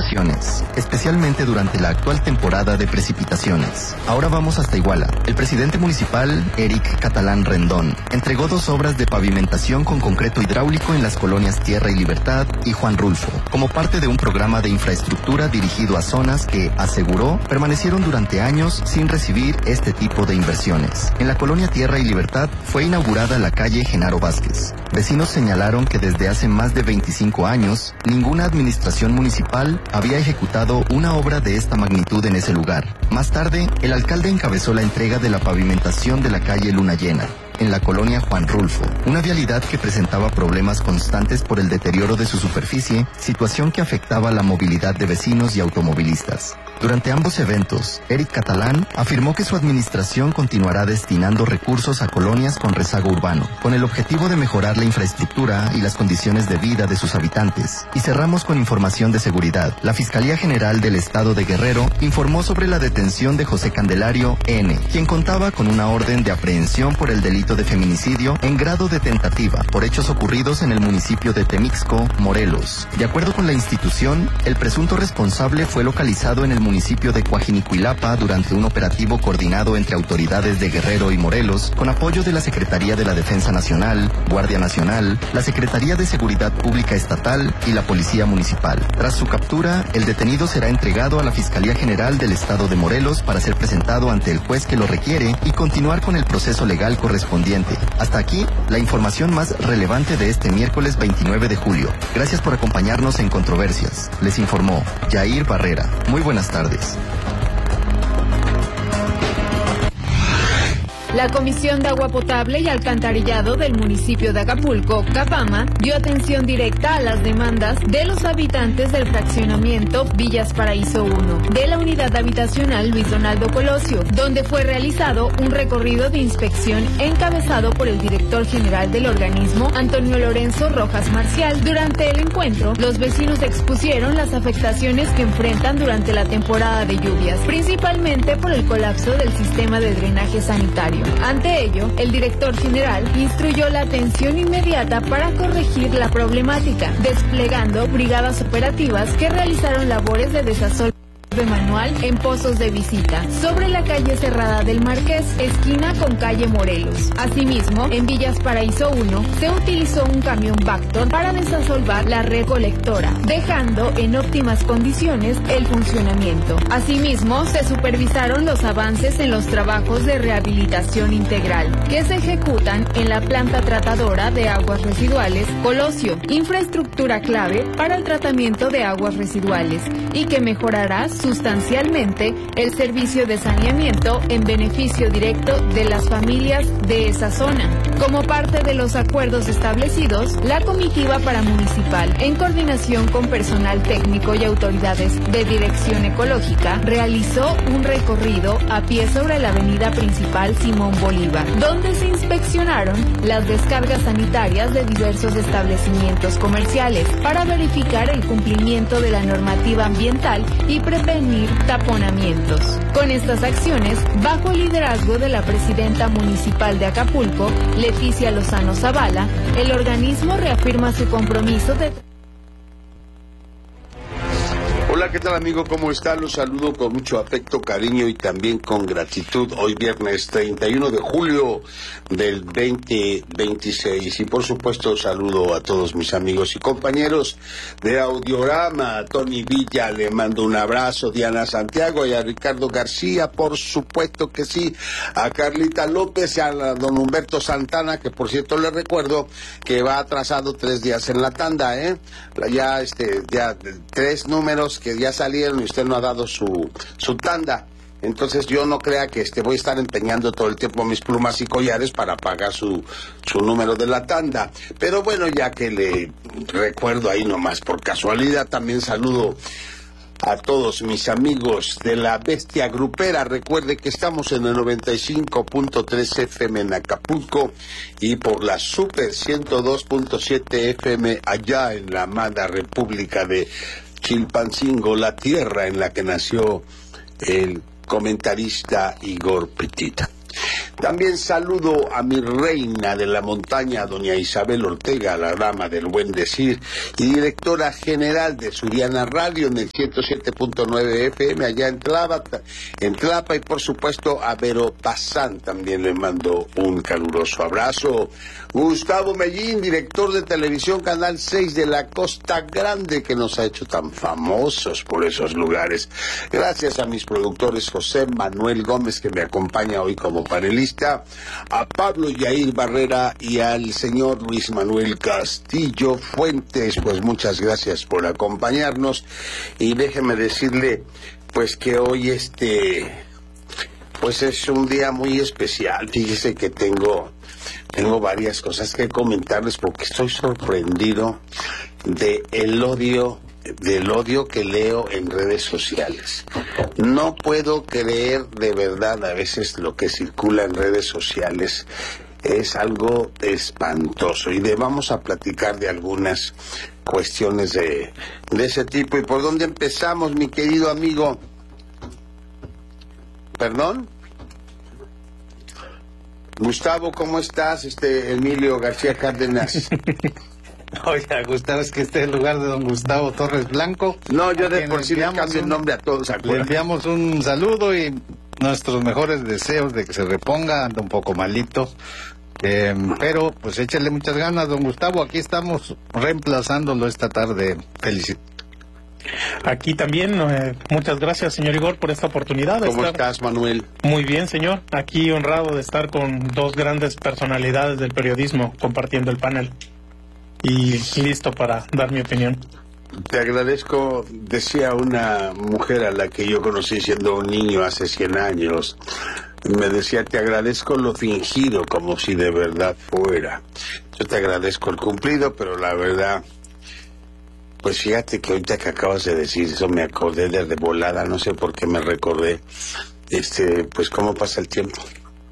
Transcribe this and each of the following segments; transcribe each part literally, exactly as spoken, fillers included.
inundaciones, especialmente durante la actual temporada de precipitaciones. Ahora vamos hasta Iguala. El presidente municipal, Eric Catalán Rendón, entregó dos obras de pavimentación con concreto hidráulico en las colonias Tierra y Libertad y Juan Rulfo, como parte de un programa de infraestructura dirigido a zonas que, aseguró, permanecieron durante años sin recibir este tipo de inversiones. En la colonia Tierra y Libertad fue inaugurada la calle Genaro Vázquez. Vecinos señalaron que desde hace más de veinticinco años, ninguna administración municipal había ejecutado una obra de esta magnitud en ese lugar. Más tarde, el alcalde encabezó la entrega de la pavimentación de la calle Luna Llena, en la colonia Juan Rulfo, una vialidad que presentaba problemas constantes por el deterioro de su superficie, situación que afectaba la movilidad de vecinos y automovilistas. Durante ambos eventos, Eric Catalán afirmó que su administración continuará destinando recursos a colonias con rezago urbano, con el objetivo de mejorar la infraestructura y las condiciones de vida de sus habitantes. Y cerramos con información de seguridad. La Fiscalía General del Estado de Guerrero informó sobre la detención de José Candelario N., quien contaba con una orden de aprehensión por el delito de feminicidio en grado de tentativa por hechos ocurridos en el municipio de Temixco, Morelos. De acuerdo con la institución, el presunto responsable fue localizado en el municipio municipio de Coajinicuilapa durante un operativo coordinado entre autoridades de Guerrero y Morelos, con apoyo de la Secretaría de la Defensa Nacional, Guardia Nacional, la Secretaría de Seguridad Pública Estatal y la Policía Municipal. Tras su captura, el detenido será entregado a la Fiscalía General del Estado de Morelos para ser presentado ante el juez que lo requiere y continuar con el proceso legal correspondiente. Hasta aquí, la información más relevante de este miércoles veintinueve de julio. Gracias por acompañarnos en Controversias. Les informó Jair Barrera. Muy buenas tardes. La Comisión de Agua Potable y Alcantarillado del municipio de Acapulco, Capama, dio atención directa a las demandas de los habitantes del fraccionamiento Villas Paraíso uno, de la unidad habitacional Luis Donaldo Colosio, donde fue realizado un recorrido de inspección encabezado por el director general del organismo, Antonio Lorenzo Rojas Marcial. Durante el encuentro, los vecinos expusieron las afectaciones que enfrentan durante la temporada de lluvias, principalmente por el colapso del sistema de drenaje sanitario. Ante ello, el director general instruyó la atención inmediata para corregir la problemática, desplegando brigadas operativas que realizaron labores de desasolve manual en pozos de visita, sobre la calle Cerrada del Marqués, esquina con calle Morelos. Asimismo, en Villas Paraíso uno, se utilizó un camión Vactor para desasolvar la red colectora, dejando en óptimas condiciones el funcionamiento. Asimismo, se supervisaron los avances en los trabajos de rehabilitación integral, que se ejecutan en la planta tratadora de aguas residuales Colosio, infraestructura clave para el tratamiento de aguas residuales, y que mejorará sustancialmente el servicio de saneamiento en beneficio directo de las familias de esa zona. Como parte de los acuerdos establecidos, la comitiva paramunicipal, en coordinación con personal técnico y autoridades de dirección ecológica, realizó un recorrido a pie sobre la avenida principal Simón Bolívar, donde se inspeccionaron las descargas sanitarias de diversos establecimientos comerciales para verificar el cumplimiento de la normativa ambiental y prevenir taponamientos. Con estas acciones, bajo el liderazgo de la presidenta municipal de Acapulco, Leticia Lozano Zavala, el organismo reafirma su compromiso de... Hola, ¿qué tal, amigo? ¿Cómo está? Los saludo con mucho afecto, cariño y también con gratitud. Hoy viernes treinta y uno de julio del veinte veintiséis. Y por supuesto saludo a todos mis amigos y compañeros de Audiorama. A Tony Villa le mando un abrazo, Diana Santiago y a Ricardo García, por supuesto que sí. A Carlita López y a don Humberto Santana, que por cierto le recuerdo que va atrasado tres días en la tanda, ¿eh? Ya, este, ya tres números que ya salieron y usted no ha dado su, su tanda. Entonces yo no crea que este voy a estar empeñando todo el tiempo mis plumas y collares para pagar su, su número de la tanda. Pero bueno, ya que le recuerdo ahí nomás por casualidad, también saludo a todos mis amigos de la Bestia Grupera. Recuerde que estamos en el noventa y cinco punto tres F M en Acapulco y por la Super ciento dos punto siete F M allá en la amada República de Chilpancingo, la tierra en la que nació el comentarista Igor Petita. También saludo a mi reina de la montaña, doña Isabel Ortega, la dama del buen decir, y directora general de Suriana Radio en el ciento siete punto nueve F M allá en Tlapa, en Tlapa, y por supuesto a Vero Pazán también le mando un caluroso abrazo. Gustavo Mellín, director de televisión Canal seis de la Costa Grande, que nos ha hecho tan famosos por esos lugares. Gracias a mis productores José Manuel Gómez, que me acompaña hoy como panelista, a Pablo Yair Barrera y al señor Luis Manuel Castillo Fuentes. Pues muchas gracias por acompañarnos, y déjeme decirle pues que hoy este pues es un día muy especial. Fíjese que tengo tengo varias cosas que comentarles, porque estoy sorprendido de el odio del odio que leo en redes sociales. No puedo creer de verdad a veces lo que circula en redes sociales. Es algo espantoso, y de, vamos a platicar de algunas cuestiones de, de ese tipo. ¿Y por dónde empezamos, mi querido amigo? ¿Perdón? Gustavo, ¿cómo estás? Este Emilio García Cárdenas. Oye, Gustavo, es que este es el lugar de don Gustavo Torres Blanco. No, yo de por sí le cambio el nombre a todos. Le enviamos un saludo y nuestros mejores deseos de que se reponga. Anda un poco malito, eh, pero pues échale muchas ganas, don Gustavo. Aquí estamos reemplazándolo esta tarde. Felicidades. Aquí también, eh, muchas gracias, señor Igor, por esta oportunidad. De ¿Cómo estar... estás, Manuel? Muy bien, señor. Aquí honrado de estar con dos grandes personalidades del periodismo compartiendo el panel. Y listo para dar mi opinión. Te agradezco, decía una mujer a la que yo conocí siendo un niño hace cien años, me decía, te agradezco lo fingido como si de verdad fuera. Yo te agradezco el cumplido, pero la verdad, pues fíjate que ahorita que acabas de decir eso me acordé de, de volada, no sé por qué me recordé, este, pues cómo pasa el tiempo.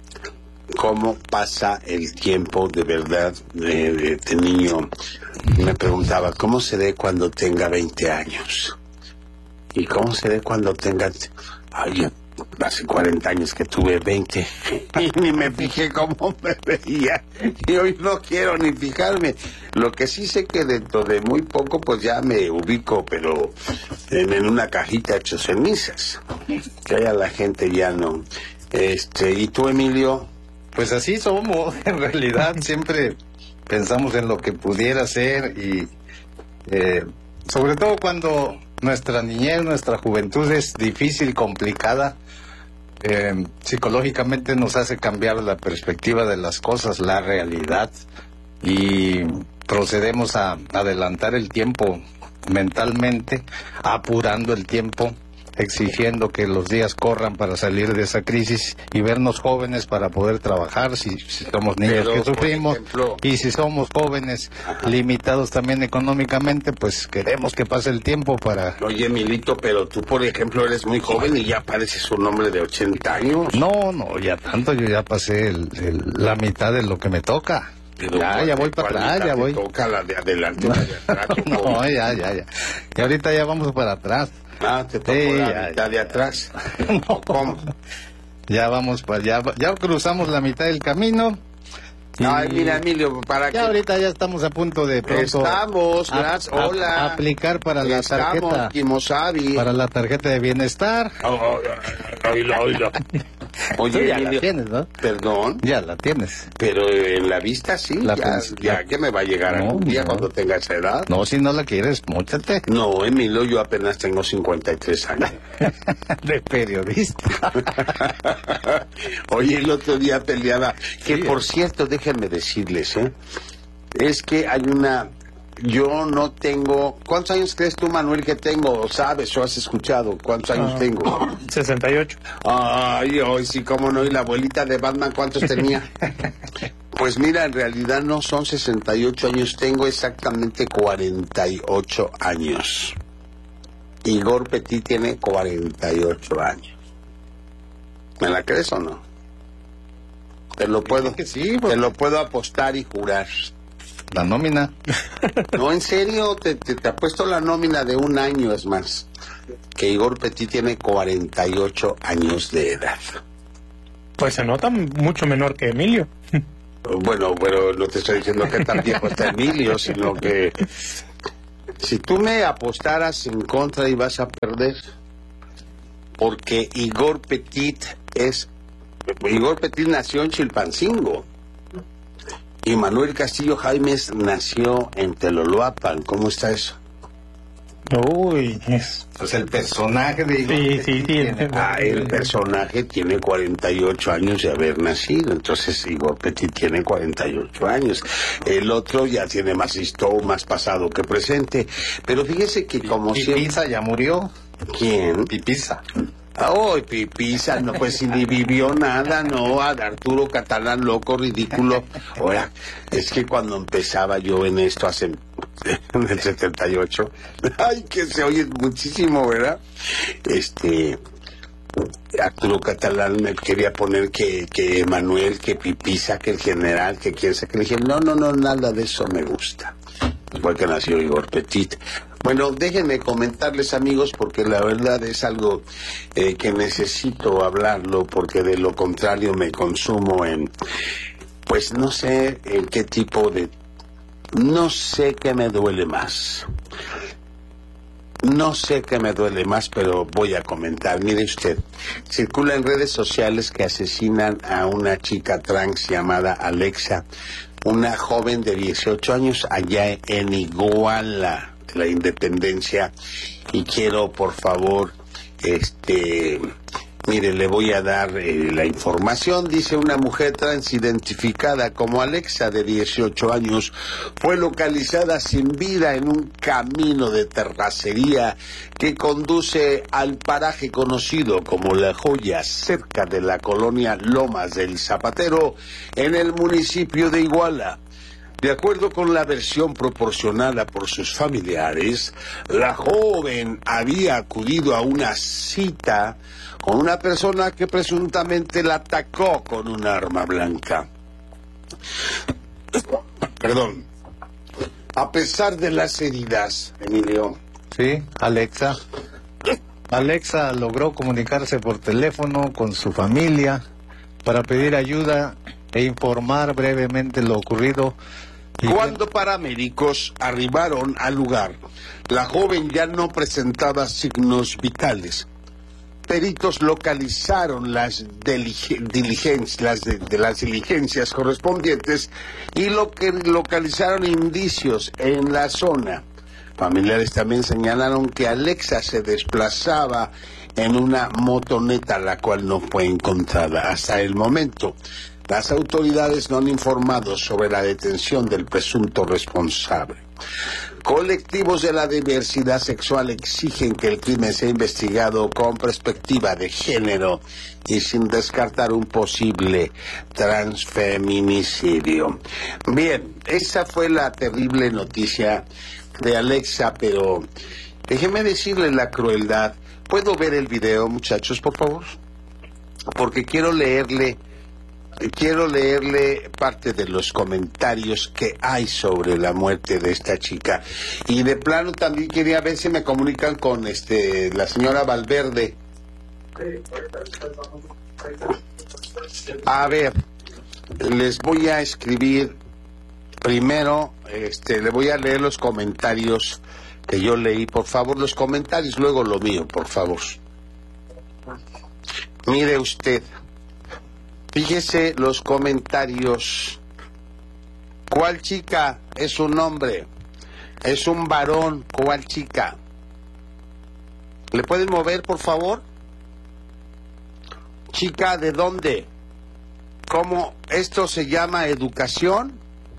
Cómo pasa el tiempo de verdad. De, de, de niño me preguntaba, ¿cómo seré cuando tenga veinte años? ¿Y cómo seré cuando tenga... Ay, hace cuarenta años que tuve veinte y ni me fijé cómo me veía, y hoy no quiero ni fijarme. Lo que sí sé que dentro de muy poco pues ya me ubico, pero en, en una cajita hecho cenizas, que ya la gente ya no. Este, ¿y tú, Emilio? Pues así somos, en realidad siempre pensamos en lo que pudiera ser, y eh, sobre todo cuando nuestra niñez, nuestra juventud es difícil, complicada, eh, psicológicamente nos hace cambiar la perspectiva de las cosas, la realidad, y procedemos a adelantar el tiempo mentalmente, apurando el tiempo, exigiendo que los días corran para salir de esa crisis y vernos jóvenes para poder trabajar, si, si somos niños Pero, que sufrimos, ejemplo... y si somos jóvenes Ajá. limitados también económicamente, pues queremos que pase el tiempo para... Oye, Milito, pero tú, por ejemplo, eres muy joven y ya pareces un hombre de ochenta años. No, no, ya tanto, yo ya pasé el, el, la mitad de lo que me toca. Pero ya, ya voy para atrás, ya voy. Toca la de adelante, la de atrás. No, ya, ya, ya. Y ahorita ya vamos para atrás. Ah, te tocó sí, la ya, mitad ya. de atrás. No, ¿cómo? Ya vamos para ya, ya cruzamos la mitad del camino. Ay, mira, Emilio, para ya que... ahorita ya estamos a punto de pronto Estamos, gracias, a, hola. A aplicar para la estamos, tarjeta. Kimosabi. Para la tarjeta de bienestar. Oh, oh, oílo, oílo. Oye, ya Emilio, la tienes, ¿no? Perdón. Ya la tienes. Pero en la vista sí, la ya, ya que me va a llegar no, algún día no. cuando tenga esa edad. No, si no la quieres, móchate. No, Emilio, yo apenas tengo cincuenta y tres años. De periodista. Oye, el otro día peleaba, que sí. Por cierto, déjenme decirles, ¿eh? Es que hay una... Yo no tengo... ¿Cuántos años crees tú, Manuel, que tengo? ¿Sabes o has escuchado? ¿Cuántos años uh, tengo? sesenta y ocho. Ay, hoy sí, cómo no. ¿Y la abuelita de Batman cuántos tenía? Pues mira, en realidad no son sesenta y ocho años. Tengo exactamente cuarenta y ocho años. Igor Petit tiene cuarenta y ocho años. ¿Me la crees o no? Te lo puedo... Que sí, pues... Te lo puedo apostar y jurar. La nómina. No, en serio, te, te, te apuesto la nómina de un año, es más. Que Igor Petit tiene cuarenta y ocho años de edad. Pues se nota mucho menor que Emilio. Bueno, pero no te estoy diciendo que tan viejo está Emilio, sino que si tú me apostaras en contra y vas a perder, porque Igor Petit es... Igor Petit nació en Chilpancingo y Manuel Castillo Jaimes nació en Teloloapan. ¿Cómo está eso? Uy, es... Pues el personaje de Igor Sí, Petit sí, sí. tiene- Ah, el personaje tiene cuarenta y ocho años de haber nacido, entonces Igor Petit tiene cuarenta y ocho años. El otro ya tiene más historia, más pasado que presente. Pero fíjese que como siempre... Pipisa ya murió. ¿Quién? Pipisa. Ay, Pipisa, no, pues si ni vivió nada, no, a Arturo Catalán, loco, ridículo. Ahora, es que cuando empezaba yo en esto hace, en el setenta y ocho, ay, que se oye muchísimo, ¿verdad? Este, Arturo Catalán me quería poner que, que Manuel, que Pipisa, que el general, que quién sabe, que le dije, no, no, no, nada de eso me gusta. Igual que nació Igor Petit. Bueno, déjenme comentarles, amigos, porque la verdad es algo eh, que necesito hablarlo, porque de lo contrario me consumo en, pues no sé en qué tipo de, no sé qué me duele más. No sé qué me duele más, pero voy a comentar. Mire usted, circula en redes sociales que asesinan a una chica trans llamada Alexa, una joven de dieciocho años allá en Iguala, la Independencia, y quiero, por favor, este, mire, le voy a dar eh, la información. Dice: una mujer trans identificada como Alexa, de dieciocho años, fue localizada sin vida en un camino de terracería que conduce al paraje conocido como La Joya, cerca de la colonia Lomas del Zapatero, en el municipio de Iguala. De acuerdo con la versión proporcionada por sus familiares, la joven había acudido a una cita con una persona que presuntamente la atacó con un arma blanca. Perdón. A pesar de las heridas, Emilio. Sí, Alexa. Alexa logró comunicarse por teléfono con su familia para pedir ayuda e informar brevemente lo ocurrido. Y Cuando paramédicos arribaron al lugar, la joven ya no presentaba signos vitales. Peritos localizaron las diligencias, las de, de las diligencias correspondientes y lo que localizaron indicios en la zona. Familiares también señalaron que Alexa se desplazaba en una motoneta, la cual no fue encontrada hasta el momento. Las autoridades no han informado sobre la detención del presunto responsable. Colectivos de la diversidad sexual exigen que el crimen sea investigado con perspectiva de género y sin descartar un posible transfeminicidio. Bien, esa fue la terrible noticia de Alexa, pero déjeme decirle la crueldad. ¿Puedo ver el video, muchachos, por favor? Porque quiero leerle Quiero leerle parte de los comentarios que hay sobre la muerte de esta chica. Y de plano también quería ver si me comunican con este la señora Valverde. A ver, les voy a escribir primero, este, le voy a leer los comentarios que yo leí. Por favor, los comentarios, luego lo mío, por favor. Mire usted. Fíjese los comentarios. ¿Cuál chica? Es un hombre. Es un varón. ¿Cuál chica? ¿Le pueden mover, por favor? ¿Chica de dónde? ¿Cómo esto se llama educación?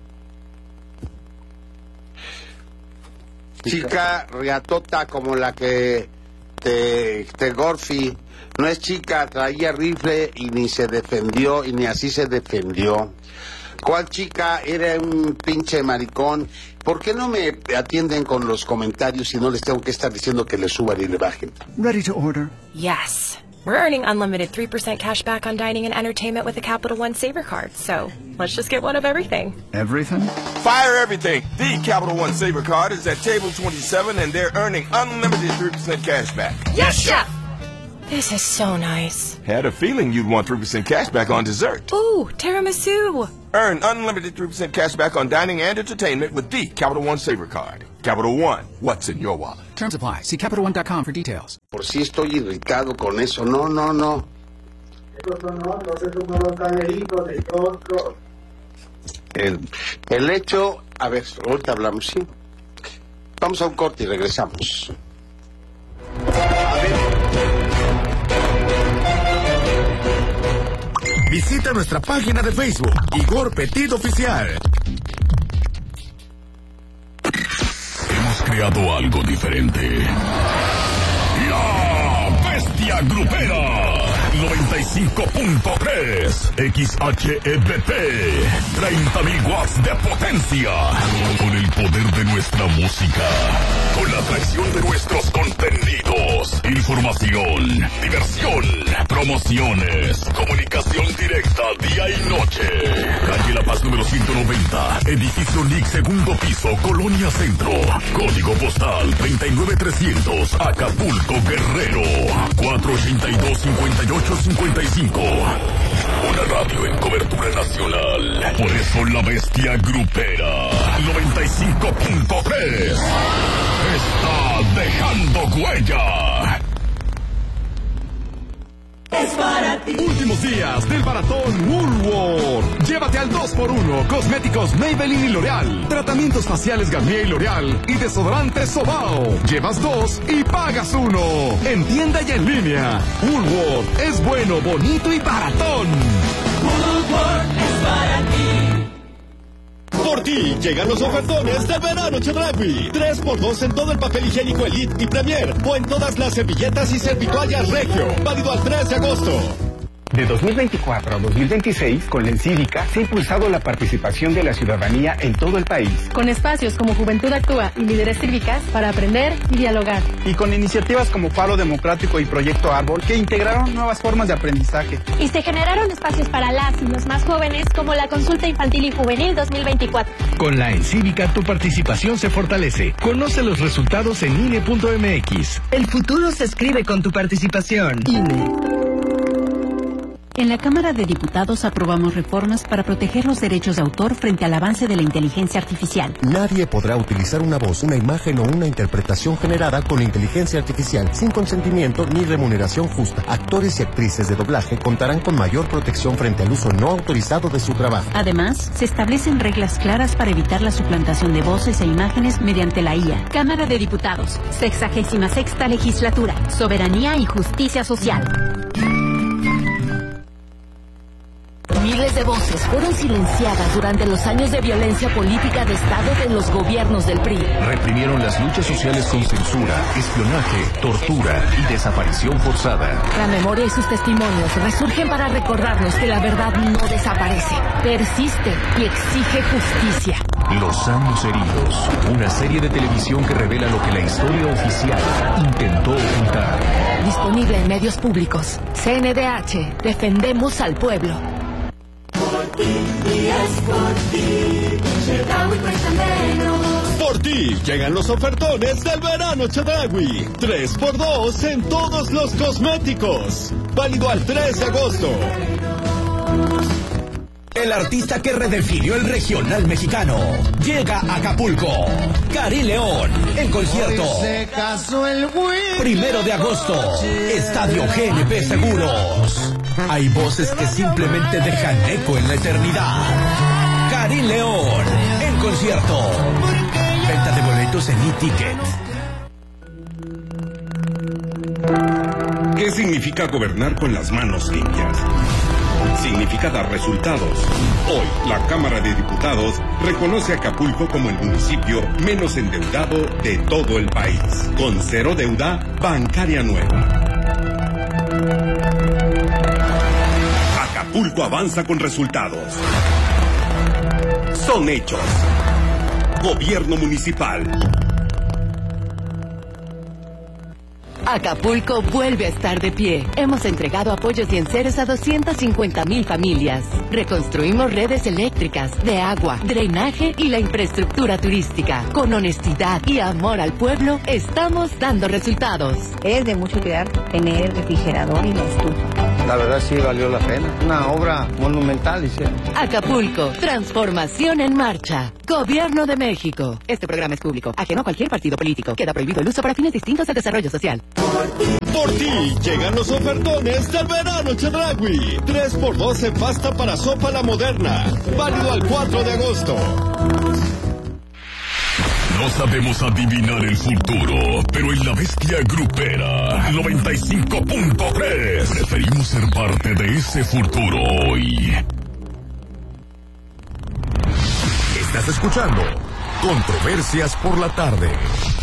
Chica riatota como la que te, te Gorfi. No es chica, traía rifle y ni se defendió y ni así se defendió. ¿Cuál chica? Era un pinche maricón. ¿Por qué no me atienden con los comentarios y no les tengo que estar diciendo que le suban y le bajen? Ready to order. Yes. We're earning unlimited three percent cash back on dining and entertainment with a Capital One Saver card. So let's just get one of everything. Everything? Fire everything. The Capital One Saver card is at table twenty-seven and they're earning unlimited three percent cash back. Yes, Chef! This is so nice. Had a feeling you'd want three percent cash back on dessert. Ooh, tiramisu. Earn unlimited three percent cash back on dining and entertainment with the Capital One Saver Card. Capital One, what's in your wallet? Terms apply. See Capital One dot com for details. Por si estoy irritado con eso. No, no, no. El, el hecho... A ver, ahorita hablamos, ¿sí? Vamos a un corte y regresamos. A ver... Visita nuestra página de Facebook, Igor Petit Oficial. Hemos creado algo diferente. La Bestia Grupera. noventa y cinco punto tres X H E B P. treinta mil watts de potencia. Con el poder de nuestra música. Con la atracción de nuestros contenidos. Información, diversión, promociones, comunicación directa día y noche. Calle La Paz número ciento noventa. Edificio N I C, segundo piso, Colonia Centro. Código postal treinta y nueve trescientos, Acapulco, Guerrero. cuatro ochenta y dos, cincuenta y ocho cincuenta y cinco. Una radio en cobertura nacional. Por eso la Bestia Grupera noventa y cinco punto tres está dejando huella. Es para ti. Últimos días del maratón Woolworth. Llévate al dos por uno cosméticos Maybelline y L'Oreal, tratamientos faciales Garnier y L'Oreal y desodorantes Sobao. Llevas dos y pagas uno. En tienda y en línea. Woolworth es bueno, bonito y baratón. Woolworth es para ti. Por ti llegan los ofertones del verano Chedraui. tres por dos en todo el papel higiénico Elite y Premier o en todas las servilletas y servitoallas Regio. Válido al tres de agosto. De dos mil veinticuatro a dos mil veintiséis, con la Encívica se ha impulsado la participación de la ciudadanía en todo el país. Con espacios como Juventud Actúa y Líderes Cívicas para aprender y dialogar. Y con iniciativas como Faro Democrático y Proyecto Árbol que integraron nuevas formas de aprendizaje. Y se generaron espacios para las y los más jóvenes como la Consulta Infantil y Juvenil dos mil veinticuatro. Con la Encívica tu participación se fortalece. Conoce los resultados en I N E punto M X. El futuro se escribe con tu participación. I N E. En la Cámara de Diputados aprobamos reformas para proteger los derechos de autor frente al avance de la inteligencia artificial. Nadie podrá utilizar una voz, una imagen o una interpretación generada con inteligencia artificial sin consentimiento ni remuneración justa. Actores y actrices de doblaje contarán con mayor protección frente al uso no autorizado de su trabajo. Además, se establecen reglas claras para evitar la suplantación de voces e imágenes mediante la I A. Cámara de Diputados, sexagésima sexta legislatura, soberanía y justicia social. Miles de voces fueron silenciadas durante los años de violencia política de Estado de los gobiernos del P R I. Reprimieron las luchas sociales con censura, espionaje, tortura y desaparición forzada. La memoria y sus testimonios resurgen para recordarnos que la verdad no desaparece, persiste y exige justicia. Los años heridos, una serie de televisión que revela lo que la historia oficial intentó ocultar. Disponible en medios públicos. C N D H, defendemos al pueblo. Y es por ti, Chedraui cuesta menos. Por ti llegan los ofertones del verano Chedraui. tres por dos en todos los cosméticos. Válido al tres de agosto. El artista que redefinió el regional mexicano llega a Acapulco. Karim León, en concierto. Primero de agosto, Estadio G N P Seguros. Hay voces que simplemente dejan eco en la eternidad. Karim León, en concierto. Venta de boletos en e-ticket. ¿Qué significa gobernar con las manos limpias? Significa dar resultados. Hoy, la Cámara de Diputados reconoce a Acapulco como el municipio menos endeudado de todo el país, con cero deuda bancaria nueva. Acapulco avanza con resultados. Son hechos. Gobierno municipal. Acapulco vuelve a estar de pie. Hemos entregado apoyos y enseres a doscientas cincuenta mil familias. Reconstruimos redes eléctricas, de agua, drenaje y la infraestructura turística. Con honestidad y amor al pueblo, estamos dando resultados. Es de mucho cuidar tener el refrigerador y la estufa. La verdad sí valió la pena. Una obra monumental hicieron. Acapulco, transformación en marcha. Gobierno de México. Este programa es público, ajeno a cualquier partido político. Queda prohibido el uso para fines distintos del desarrollo social. Por ti llegan los ofertones del verano Chedraui. tres por dos en pasta para sopa La Moderna. Válido al cuatro de agosto. No sabemos adivinar el futuro, pero en la bestia grupera noventa y cinco punto tres preferimos ser parte de ese futuro hoy. Estás escuchando Controversias por la Tarde.